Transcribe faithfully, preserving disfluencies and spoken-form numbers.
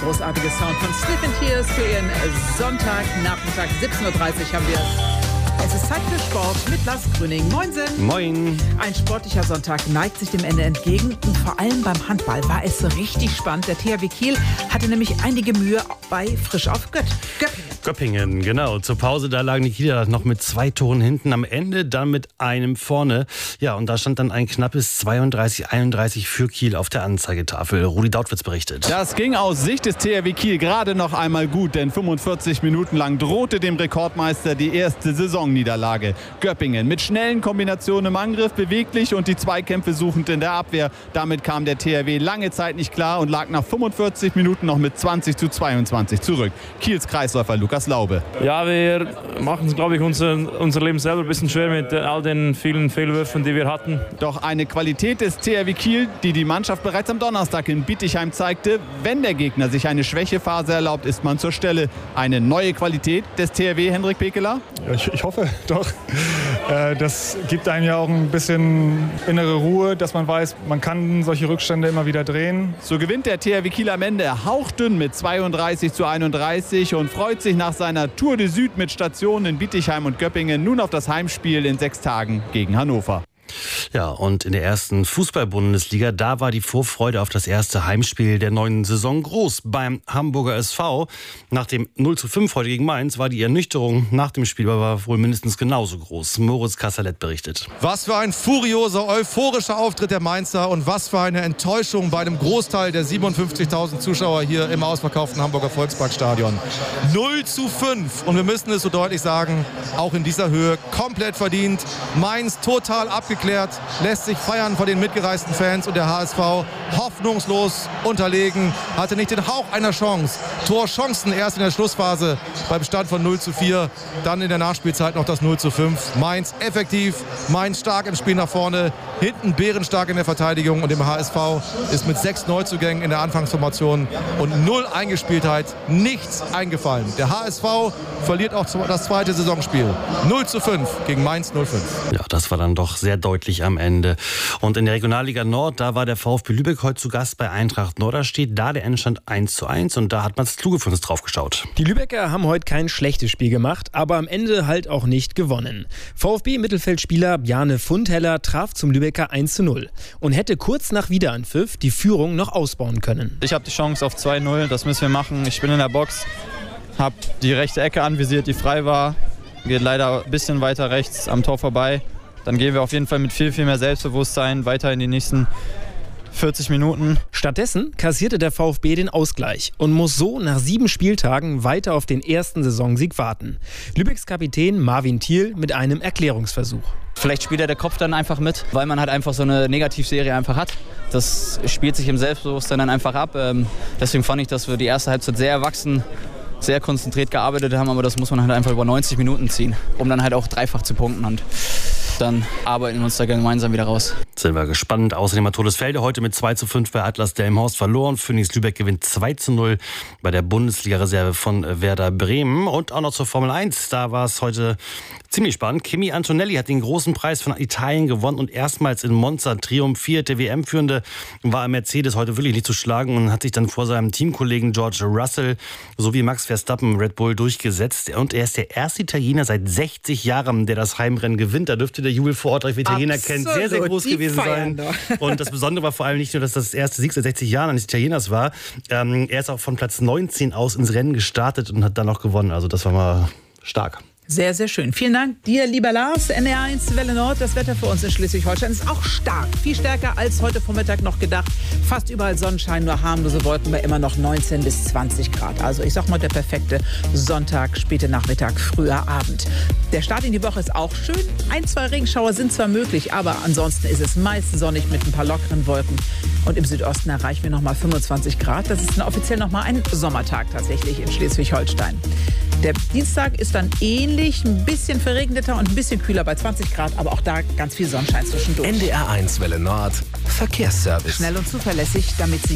großartige Sound von Sleep and Tears für Ihren Sonntagnachmittag. siebzehn Uhr dreißig haben wir. Es ist Zeit für Sport mit Lars Grüning. Moinsen. Moin. Ein sportlicher Sonntag neigt sich dem Ende entgegen. Und vor allem beim Handball war es richtig spannend. Der T H W Kiel hatte nämlich einige Mühe bei Frisch auf Gött. Göppingen. Göppingen, genau. Zur Pause, da lagen die Kieler noch mit zwei Toren hinten. Am Ende dann mit einem vorne. Ja, und da stand dann ein knappes zweiunddreißig einunddreißig für Kiel auf der Anzeigetafel. Rudi Dautwitz berichtet. Das ging aus Sicht des T H W Kiel gerade noch einmal gut, denn fünfundvierzig Minuten lang drohte dem Rekordmeister die erste Saisonniederlage. Göppingen mit schnellen Kombinationen im Angriff, beweglich und die Zweikämpfe suchend in der Abwehr. Damit kam der T H W lange Zeit nicht klar und lag nach fünfundvierzig Minuten noch mit zwanzig zu zweiundzwanzig zurück. Kiels Kreisläufer Lukas Laube. Ja, wir machen es, glaube ich, unser, unser Leben selber ein bisschen schwer mit all den vielen Fehlwürfen, die wir hatten. Doch eine Qualität des T H W Kiel, die die Mannschaft bereits am Donnerstag in Bietigheim zeigte: Wenn der Gegner sich eine Schwächephase erlaubt, ist man zur Stelle. Eine neue Qualität des T H W, Hendrik Pekeler? Ja, ich, ich hoffe doch. Äh, das gibt einem ja auch ein bisschen innere Ruhe, dass man weiß, man kann solche Rückstände immer wieder drehen. So gewinnt der T H W Kiel am Ende hauchdünn mit zweiunddreißig zu einunddreißig und freut sich nach seiner Tour de Süd mit Stationen in Bietigheim und Göppingen nun auf das Heimspiel in sechs Tagen gegen Hannover. Ja, und in der ersten Fußball-Bundesliga, da war die Vorfreude auf das erste Heimspiel der neuen Saison groß beim Hamburger S V. Nach dem null zu fünf heute gegen Mainz war die Ernüchterung nach dem Spiel aber wohl mindestens genauso groß. Moritz Kasserlet berichtet. Was für ein furioser, euphorischer Auftritt der Mainzer und was für eine Enttäuschung bei einem Großteil der siebenundfünfzigtausend Zuschauer hier im ausverkauften Hamburger Volksparkstadion. null zu fünf und wir müssen es so deutlich sagen, auch in dieser Höhe komplett verdient. Mainz total abgeklärt. Lässt sich feiern von den mitgereisten Fans und der H S V hoffnungslos unterlegen, hatte nicht den Hauch einer Chance. Torchancen erst in der Schlussphase beim Stand von null zu vier, dann in der Nachspielzeit noch das null zu fünf. Mainz effektiv, Mainz stark im Spiel nach vorne, hinten bärenstark in der Verteidigung und im H S V ist mit sechs Neuzugängen in der Anfangsformation und null Eingespieltheit nichts eingefallen. Der H S V verliert auch das zweite Saisonspiel. null zu fünf gegen Mainz null fünf. Ja, das war dann doch sehr deutlich am Ende. Und in der Regionalliga Nord, da war der VfB Lübeck heute zu Gast bei Eintracht Norderstedt. Da der Endstand eins zu eins und da hat Mats Kluge für uns drauf geschaut. Die Lübecker haben heute kein schlechtes Spiel gemacht, aber am Ende halt auch nicht gewonnen. VfB-Mittelfeldspieler Bjarne Fundheller traf zum Lübecker eins zu null und hätte kurz nach Wiederanpfiff die Führung noch ausbauen können. Ich habe die Chance auf zwei null, das müssen wir machen. Ich bin in der Box, habe die rechte Ecke anvisiert, die frei war. Geht leider ein bisschen weiter rechts am Tor vorbei. Dann gehen wir auf jeden Fall mit viel, viel mehr Selbstbewusstsein weiter in die nächsten vierzig Minuten. Stattdessen kassierte der VfB den Ausgleich und muss so nach sieben Spieltagen weiter auf den ersten Saisonsieg warten. Lübecks Kapitän Marvin Thiel mit einem Erklärungsversuch. Vielleicht spielt ja der Kopf dann einfach mit, weil man halt einfach so eine Negativserie einfach hat. Das spielt sich im Selbstbewusstsein dann einfach ab. Deswegen fand ich, dass wir die erste Halbzeit sehr erwachsen, sehr konzentriert gearbeitet haben, aber das muss man halt einfach über neunzig Minuten ziehen, um dann halt auch dreifach zu punkten und dann arbeiten wir uns da gemeinsam wieder raus. Sind wir gespannt. Außerdem hat Todesfelde heute mit zwei zu fünf bei Atlas Delmenhorst verloren. Phoenix Lübeck gewinnt zwei zu null bei der Bundesliga-Reserve von Werder Bremen. Und auch noch zur Formel eins. Da war es heute ziemlich spannend. Kimi Antonelli hat den großen Preis von Italien gewonnen und erstmals in Monza triumphiert. Der W M-Führende war Mercedes heute wirklich nicht zu schlagen und hat sich dann vor seinem Teamkollegen George Russell sowie Max Verstappen Red Bull durchgesetzt. Und er ist der erste Italiener seit sechzig Jahren, der das Heimrennen gewinnt. Da dürfte der Jubel vor Ort, euch Italiener kennt, sehr, sehr groß gewesen sein. Und das Besondere war vor allem nicht nur, dass das das erste Sieg seit sechzig Jahren eines Italieners war. Ähm, er ist auch von Platz neunzehn aus ins Rennen gestartet und hat dann noch gewonnen. Also das war mal stark. Sehr, sehr schön. Vielen Dank dir, lieber Lars. N R eins Welle Nord. Das Wetter für uns in Schleswig-Holstein ist auch stark. Viel stärker als heute Vormittag noch gedacht. Fast überall Sonnenschein, nur harmlose Wolken bei immer noch neunzehn bis zwanzig Grad. Also ich sag mal, der perfekte Sonntag, späte Nachmittag, früher Abend. Der Start in die Woche ist auch schön. Ein, zwei Regenschauer sind zwar möglich, aber ansonsten ist es meist sonnig mit ein paar lockeren Wolken. Und im Südosten erreichen wir noch mal fünfundzwanzig Grad. Das ist offiziell noch mal ein Sommertag tatsächlich in Schleswig-Holstein. Der Dienstag ist dann ähnlich, ein bisschen verregneter und ein bisschen kühler bei zwanzig Grad, aber auch da ganz viel Sonnenschein zwischendurch. N D R eins Welle Nord, Verkehrsservice. Schnell und zuverlässig, damit Sie